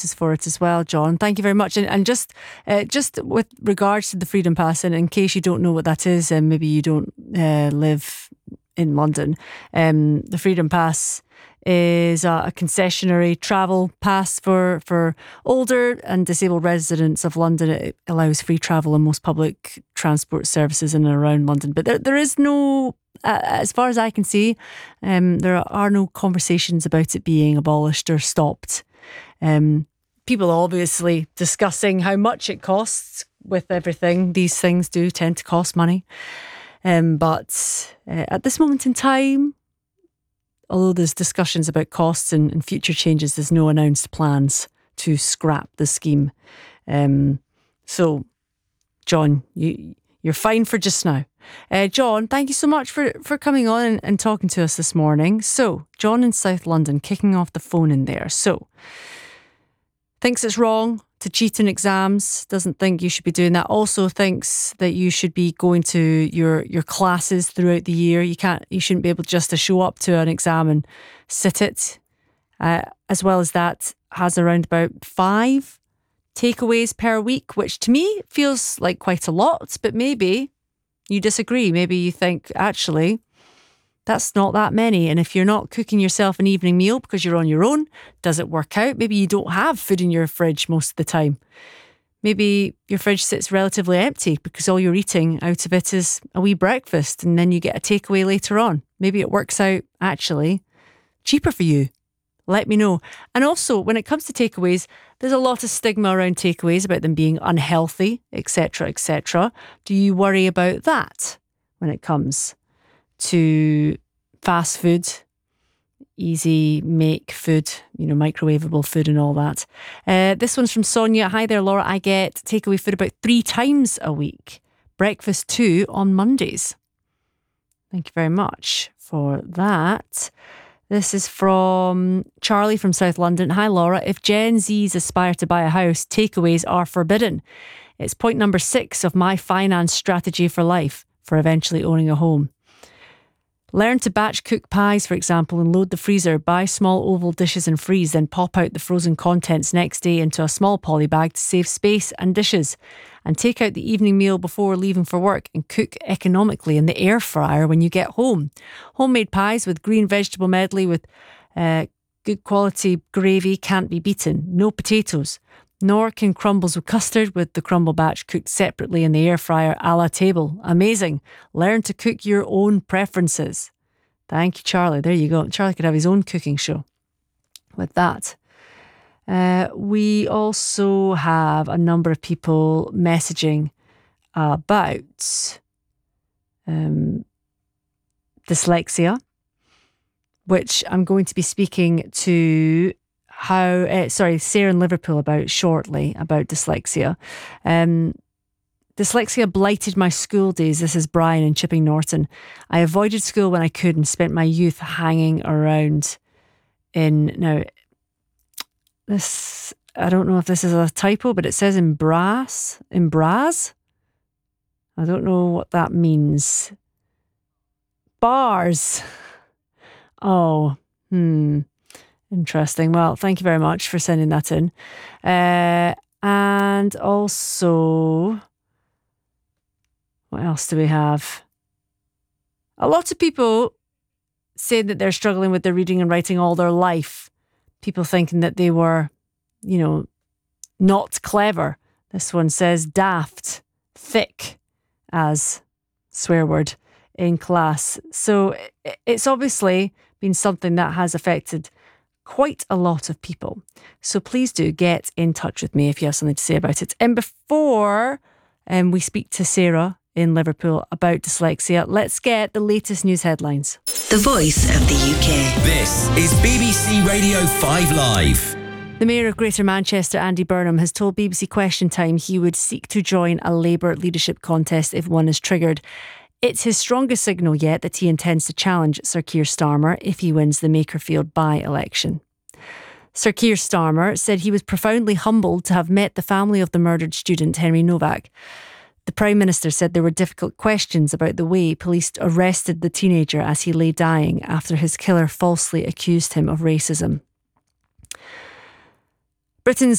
basis for it as well, John. Thank you very much. And just with regards to the Freedom Pass, and in case you don't know what that is, and maybe you don't live in London, the Freedom Pass is a concessionary travel pass for older and disabled residents of London. It allows free travel on most public transport services in and around London. But there is no, as far as I can see, there are no conversations about it being abolished or stopped. People are obviously discussing how much it costs with everything. These things do tend to cost money. But at this moment in time, although there's discussions about costs and future changes, there's no announced plans to scrap the scheme. So, John, you're fine for just now. John, thank you so much for coming on and talking to us this morning. So, John in South London, kicking off the phone in there. So, thinks it's wrong to cheat in exams, doesn't think you should be doing that. Also thinks that you should be going to your classes throughout the year. You shouldn't be able just to show up to an exam and sit it. As well as that, has around about 5 takeaways per week, which to me feels like quite a lot, but maybe you disagree. Maybe you think, actually, that's not that many. And if you're not cooking yourself an evening meal because you're on your own, does it work out? Maybe you don't have food in your fridge most of the time. Maybe your fridge sits relatively empty because all you're eating out of it is a wee breakfast and then you get a takeaway later on. Maybe it works out actually cheaper for you. Let me know. And also, when it comes to takeaways, there's a lot of stigma around takeaways about them being unhealthy, etc., etc. Do you worry about that when it comes to fast food, easy make food, microwavable food and all that? This one's from Sonia. Hi there, Laura. I get takeaway food about 3 times a week. Breakfast too on Mondays. Thank you very much for that. This is from Charlie from South London. Hi, Laura. If Gen Zs aspire to buy a house, takeaways are forbidden. It's point number 6 of my finance strategy for life for eventually owning a home. Learn to batch cook pies, for example, and load the freezer. Buy small oval dishes and freeze, then pop out the frozen contents next day into a small poly bag to save space and dishes. And take out the evening meal before leaving for work and cook economically in the air fryer when you get home. Homemade pies with green vegetable medley with good quality gravy can't be beaten. No potatoes. Nor can crumbles with custard with the crumble batch cooked separately in the air fryer a la table. Amazing. Learn to cook your own preferences. Thank you, Charlie. There you go. Charlie could have his own cooking show with that. We also have a number of people messaging about dyslexia, which I'm going to be speaking to Sarah in Liverpool about shortly, about dyslexia. Dyslexia blighted my school days. This is Brian in Chipping Norton. I avoided school when I could and spent my youth hanging around this, I don't know if this is a typo, but it says in Braz. I don't know what that means. Bars. Oh, interesting. Well, thank you very much for sending that in. And also, what else do we have? A lot of people say that they're struggling with their reading and writing all their life. People thinking that they were, not clever. This one says daft, thick as swear word in class. So it's obviously been something that has affected quite a lot of people. So please do get in touch with me if you have something to say about it. And before we speak to Sarah in Liverpool about dyslexia, let's get the latest news headlines. The Voice of the UK. This is BBC Radio 5 Live. The Mayor of Greater Manchester, Andy Burnham, has told BBC Question Time he would seek to join a Labour leadership contest if one is triggered. It's his strongest signal yet that he intends to challenge Sir Keir Starmer if he wins the Makerfield by-election. Sir Keir Starmer said he was profoundly humbled to have met the family of the murdered student Henry Novak. The Prime Minister said there were difficult questions about the way police arrested the teenager as he lay dying after his killer falsely accused him of racism. Britain's